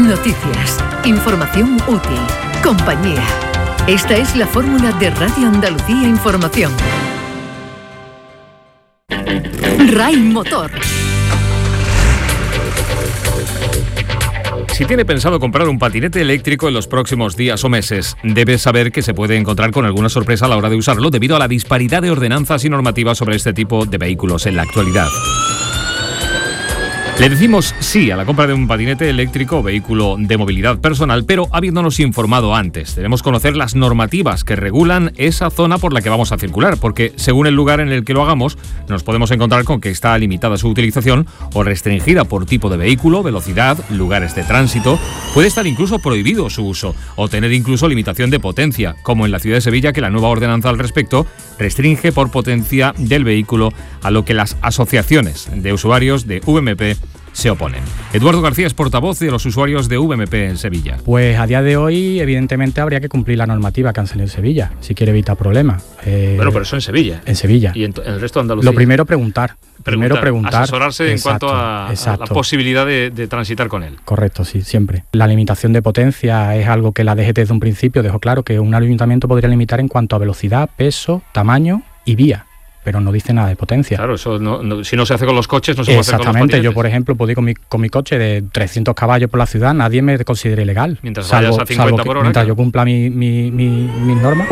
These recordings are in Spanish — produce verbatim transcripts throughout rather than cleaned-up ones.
Noticias, información útil, compañía. Esta es la fórmula de Radio Andalucía Información. RAI Motor. Si tiene pensado comprar un patinete eléctrico en los próximos días o meses, debe saber que se puede encontrar con alguna sorpresa a la hora de usarlo debido a la disparidad de ordenanzas y normativas sobre este tipo de vehículos en la actualidad. Le decimos sí a la compra de un patinete eléctrico o vehículo de movilidad personal, pero habiéndonos informado antes. Debemos conocer las normativas que regulan esa zona por la que vamos a circular, porque según el lugar en el que lo hagamos, nos podemos encontrar con que está limitada su utilización o restringida por tipo de vehículo, velocidad, lugares de tránsito. Puede estar incluso prohibido su uso o tener incluso limitación de potencia, como en la ciudad de Sevilla, que la nueva ordenanza al respecto restringe por potencia del vehículo, a lo que las asociaciones de usuarios de V M P se oponen. Eduardo García es portavoz de los usuarios de V M P en Sevilla. Pues a día de hoy, evidentemente, habría que cumplir la normativa que han salido en Sevilla, si quiere evitar problemas. Eh, bueno, pero eso en Sevilla. En Sevilla. ¿Y en, en el resto de Andalucía? Lo primero, preguntar. preguntar primero preguntar. Asesorarse exacto, en cuanto a, a la posibilidad de, de transitar con él. Correcto, sí, siempre. La limitación de potencia es algo que la D G T desde un principio dejó claro que un ayuntamiento podría limitar en cuanto a velocidad, peso, tamaño y vía, pero no dice nada de potencia. Claro, eso no, no, si no se hace con los coches, no se puede hacer con los patinetes. Exactamente, yo por ejemplo puedo ir con mi, con mi coche de trescientos caballos por la ciudad, nadie me considere ilegal. Mientras salvo, vayas a cincuenta por hora. Mientras yo cumpla mi, mi, mi, mis normas.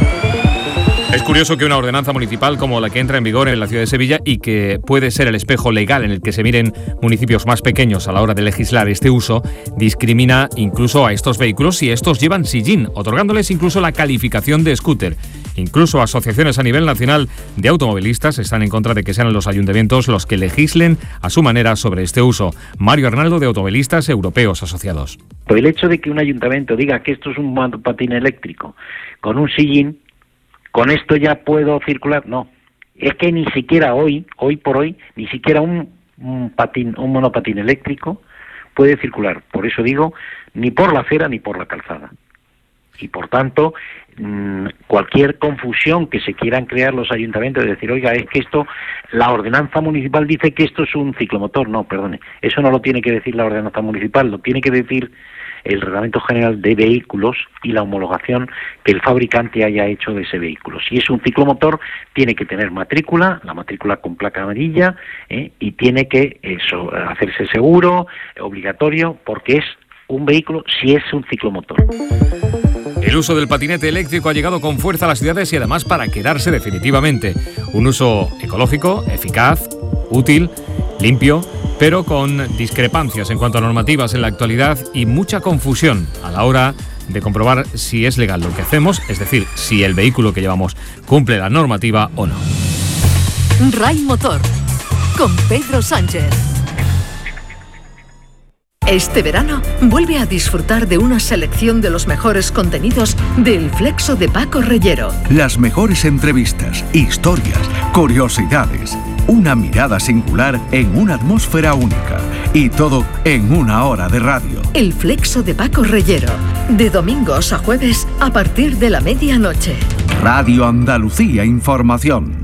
Es curioso que una ordenanza municipal como la que entra en vigor en la ciudad de Sevilla y que puede ser el espejo legal en el que se miren municipios más pequeños a la hora de legislar este uso, discrimina incluso a estos vehículos si estos llevan sillín, otorgándoles incluso la calificación de scooter. Incluso asociaciones a nivel nacional de automovilistas están en contra de que sean los ayuntamientos los que legislen a su manera sobre este uso. Mario Arnaldo, de Automovilistas Europeos Asociados. Pues el hecho de que un ayuntamiento diga que esto es un patín eléctrico con un sillín, ¿con esto ya puedo circular? No. Es que ni siquiera hoy, hoy por hoy, ni siquiera un, un patín, un monopatín eléctrico puede circular. Por eso digo, ni por la acera ni por la calzada. Y por tanto, mmm, cualquier confusión que se quieran crear los ayuntamientos de decir, oiga, es que esto, la ordenanza municipal dice que esto es un ciclomotor. No, perdone, eso no lo tiene que decir la ordenanza municipal, lo tiene que decir el Reglamento General de Vehículos y la homologación que el fabricante haya hecho de ese vehículo. Si es un ciclomotor, tiene que tener matrícula, la matrícula con placa amarilla, ¿eh? y tiene que eso, hacerse seguro, obligatorio, porque es un vehículo si es un ciclomotor. El uso del patinete eléctrico ha llegado con fuerza a las ciudades y además para quedarse definitivamente. Un uso ecológico, eficaz, útil, limpio, pero con discrepancias en cuanto a normativas en la actualidad y mucha confusión a la hora de comprobar si es legal lo que hacemos, es decir, si el vehículo que llevamos cumple la normativa o no. RAI Motor, con Pedro Sánchez. Este verano, vuelve a disfrutar de una selección de los mejores contenidos del Flexo de Paco Reyero. Las mejores entrevistas, historias, curiosidades, una mirada singular en una atmósfera única. Y todo en una hora de radio. El Flexo de Paco Reyero, de domingos a jueves a partir de la medianoche. Radio Andalucía Información.